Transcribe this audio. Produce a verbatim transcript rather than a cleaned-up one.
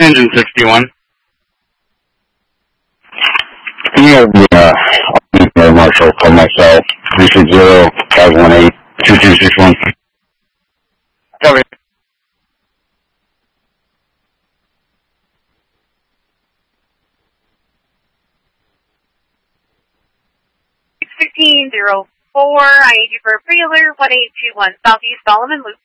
Engine sixty-one. You have the uh, Air Marshal for myself, three six zero, five one eight, two two six one. Copy. six fifteen zero four, I need you for a pre-alert, one eight two one Southeast Solomon Loop.